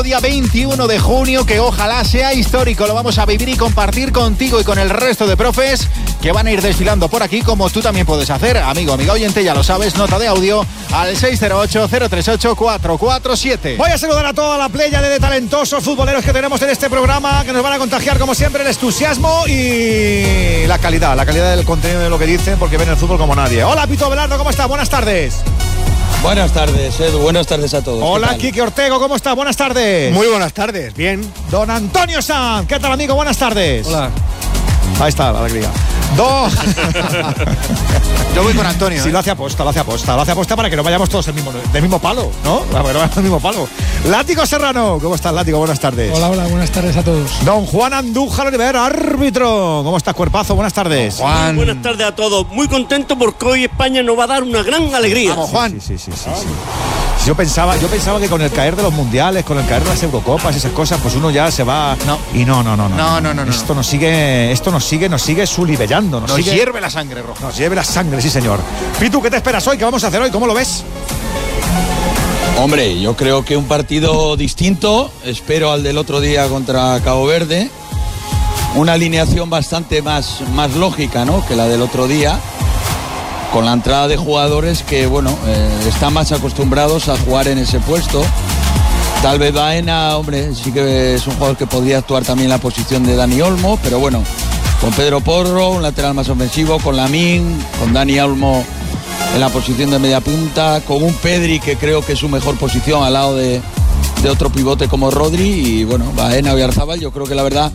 Día 21 de junio, que ojalá sea histórico. Lo vamos a vivir y compartir contigo y con el resto de profes que van a ir desfilando por aquí, como tú también puedes hacer. Amigo, amiga oyente, ya lo sabes, nota de audio al 608-038-447. Voy a saludar a toda la playa de talentosos futboleros que tenemos en este programa, que nos van a contagiar, como siempre, el entusiasmo y la calidad del contenido de lo que dicen, porque ven el fútbol como nadie. Hola, Pito Abelardo, ¿cómo estás? Buenas tardes. Buenas tardes, Edu. Buenas tardes a todos. Hola, Quique Ortego, ¿cómo está? Buenas tardes. Muy buenas tardes, bien. Don Antonio Sanz, ¿qué tal, amigo? Buenas tardes. Hola. Ahí está la alegría. Yo voy con Antonio. Sí, lo hace aposta para que no vayamos todos del mismo palo, ¿no? Para que no vayamos del mismo palo. Látigo Serrano, ¿cómo estás, Látigo? Buenas tardes. Hola, buenas tardes a todos. Don Juan Andújar Oliver, árbitro. ¿Cómo estás, cuerpazo? Buenas tardes. Juan. Buenas tardes a todos. Muy contento porque hoy España nos va a dar una gran alegría. Vamos, Juan. Sí. Yo pensaba que con el caer de los mundiales, con el caer de las Eurocopas, esas cosas, pues uno ya se va. No. Y no. No. Esto nos sigue sulibellando. Nos hierve la sangre roja. Nos hierve la sangre, sí, señor. Pitu, ¿qué te esperas hoy? ¿Qué vamos a hacer hoy? ¿Cómo lo ves? Hombre, yo creo que un partido distinto. Espero al del otro día contra Cabo Verde. Una alineación bastante más lógica, ¿no?, que la del otro día. Con la entrada de jugadores que, están más acostumbrados a jugar en ese puesto. Tal vez Baena, hombre, sí que es un jugador que podría actuar también en la posición de Dani Olmo, pero bueno, con Pedro Porro, un lateral más ofensivo, con Lamín, con Dani Olmo en la posición de media punta, con un Pedri que creo que es su mejor posición al lado de otro pivote como Rodri, y Baena, Oyarzabal, yo creo que la verdad